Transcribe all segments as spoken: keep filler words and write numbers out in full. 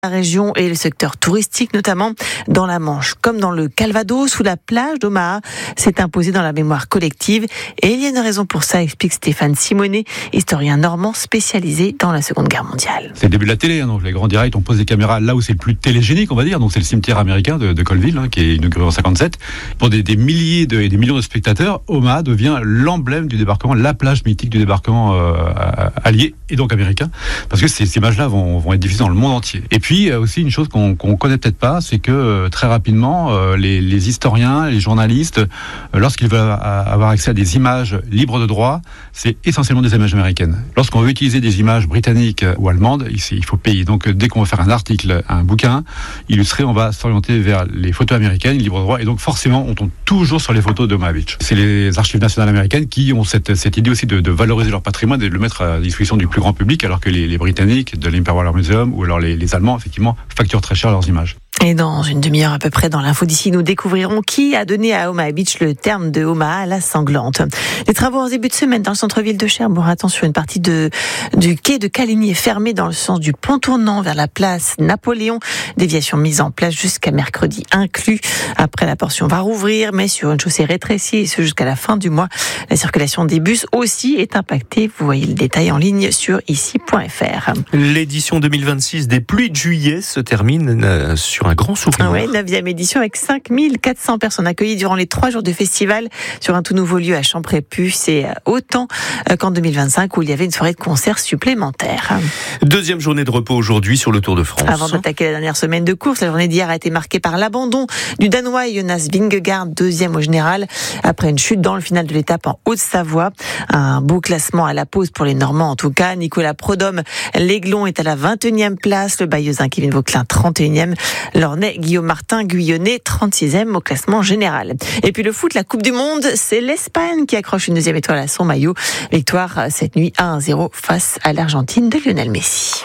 La région et le secteur touristique, notamment dans la Manche, comme dans le Calvados, où la plage d'Omaha s'est imposée dans la mémoire collective. Et il y a une raison pour ça, explique Stéphane Simonet, historien normand spécialisé dans la Seconde Guerre mondiale. C'est le début de la télé, hein, donc les grands directs, on pose des caméras là où c'est le plus télégénique, on va dire. Donc c'est le cimetière américain de, de Colville, hein, qui est inauguré en cinquante-sept. Pour des, des milliers de, et des millions de spectateurs, Omaha devient l'emblème du débarquement, la plage mythique du débarquement euh, allié et donc américain, parce que ces, ces images-là vont, vont être diffusées dans le monde entier. Et puis Puis aussi une chose qu'on qu'on connaît peut-être pas, c'est que euh, très rapidement euh, les, les historiens, les journalistes, euh, lorsqu'ils veulent avoir accès à des images libres de droit, c'est essentiellement des images américaines. Lorsqu'on veut utiliser des images britanniques ou allemandes, ici, il faut payer. Donc dès qu'on veut faire un article, un bouquin illustré, on va s'orienter vers les photos américaines, libres de droit, et donc forcément on tombe toujours sur les photos d'Omaha Beach. C'est les archives nationales américaines qui ont cette, cette idée aussi de, de valoriser leur patrimoine et de le mettre à disposition du plus grand public, alors que les, les Britanniques de l'Imperial War Museum ou alors les, les Allemands effectivement facturent très cher leurs images. Et dans une demi-heure à peu près, dans l'info d'ici, nous découvrirons qui a donné à Omaha Beach le terme de Omaha la sanglante. Les travaux en début de semaine dans le centre-ville de Cherbourg. Attention, une partie de, du quai de Caligny est fermée dans le sens du pont tournant vers la place Napoléon. Déviation mise en place jusqu'à mercredi inclus. Après, la portion va rouvrir, mais sur une chaussée rétrécie, et ce jusqu'à la fin du mois. La circulation des bus aussi est impactée. Vous voyez le détail en ligne sur ici point f r. L'édition deux mille vingt-six des pluies de juillet se termine euh, sur un grand souvenir. Ah ouais, neuvième édition avec cinq mille quatre cents personnes accueillies durant les trois jours du festival sur un tout nouveau lieu à Champrépus. C'est autant qu'en deux mille vingt-cinq où il y avait une soirée de concert supplémentaire. Deuxième journée de repos aujourd'hui sur le Tour de France. Avant d'attaquer la dernière semaine de course, la journée d'hier a été marquée par l'abandon du Danois Jonas Vingegaard, deuxième au général, après une chute dans le final de l'étape en Haute-Savoie. Un beau classement à la pause pour les Normands en tout cas. Nicolas Prodhomme, l'Aiglon est à la vingt et unième place, le Bayeuxin Kevin Vauquelin trente et unième. L'Ornais Guillaume Martin Guyonnet trente-sixième au classement général. Et puis le foot, la Coupe du Monde, c'est l'Espagne qui accroche une deuxième étoile à son maillot. Victoire cette nuit un à zéro face à l'Argentine de Lionel Messi.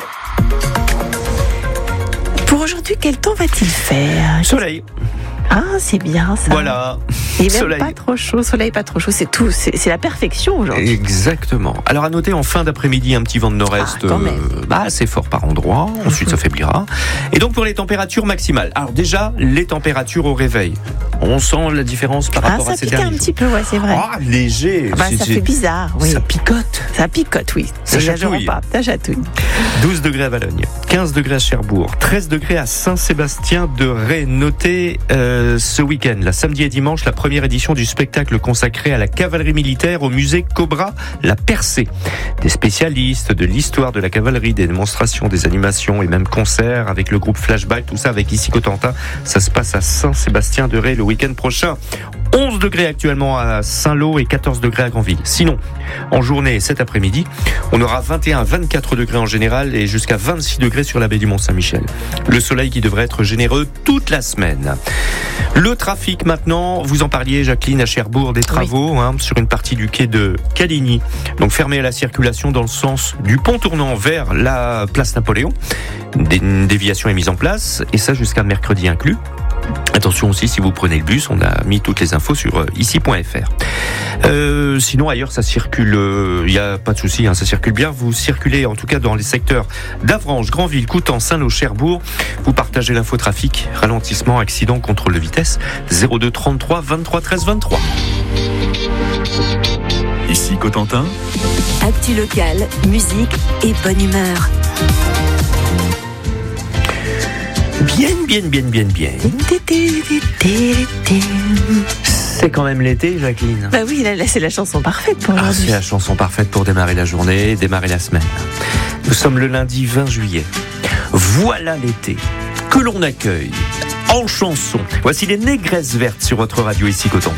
Pour aujourd'hui, quel temps va-t-il faire ? Soleil. Ah, c'est bien ça. Voilà. Et même soleil. Pas trop chaud, soleil pas trop chaud, c'est tout, c'est, c'est la perfection aujourd'hui. Exactement. Alors à noter en fin d'après-midi un petit vent de nord-est ah, euh, bah, assez fort par endroit, ensuite ça faiblira. Et donc pour les températures maximales. Alors déjà les températures au réveil. On sent la différence par ah, rapport à ces derniers jours. Ça pique un petit peu, ouais, c'est vrai. Ah, léger. Ah bah, ça fait bizarre, oui. Ça picote. Ça picote, oui. Ça chatouille. Pas, ça chatouille. douze degrés à Valogne, quinze degrés à Cherbourg, treize degrés à Saint-Sébastien-de-Ré. Notez euh, ce week-end, la samedi et dimanche, la première édition du spectacle consacré à la cavalerie militaire au musée Cobra, la Percée. Des spécialistes de l'histoire de la cavalerie, des démonstrations, des animations et même concerts avec le groupe Flashback, tout ça avec ici Cotentin. Ça se passe à Saint-Sébastien-de-Ré le week-end prochain. onze degrés actuellement à Saint-Lô et quatorze degrés à Granville. Sinon, en journée cet après-midi, on aura vingt et un à vingt-quatre degrés en général et jusqu'à vingt-six degrés sur la baie du Mont-Saint-Michel. Le soleil qui devrait être généreux toute la semaine. Le trafic maintenant, vous en parliez Jacqueline à Cherbourg, des travaux oui. hein, sur une partie du quai de Caligny. Donc fermé à la circulation dans le sens du pont tournant vers la place Napoléon. Une déviation est mise en place et ça jusqu'à mercredi inclus. Attention aussi, si vous prenez le bus, on a mis toutes les infos sur euh, ici point f r. Euh, sinon, ailleurs, ça circule, il euh, n'y a pas de souci, hein, ça circule bien. Vous circulez, en tout cas, dans les secteurs d'Avranches, Granville, Coutances, Saint-Lô, Cherbourg. Vous partagez l'infotrafic, ralentissement, accident, contrôle de vitesse, zéro deux trente-trois vingt-trois treize vingt-trois. Ici Cotentin. Actu locale, musique et bonne humeur. Bien, bien, bien, bien, bien. C'est quand même l'été, Jacqueline. Bah oui, là, là c'est la chanson parfaite pour ah, aujourd'hui. C'est la chanson parfaite pour démarrer la journée, démarrer la semaine. Nous sommes le lundi vingt juillet. Voilà l'été que l'on accueille en chanson. Voici les Négresses vertes sur votre radio ici Cotentin.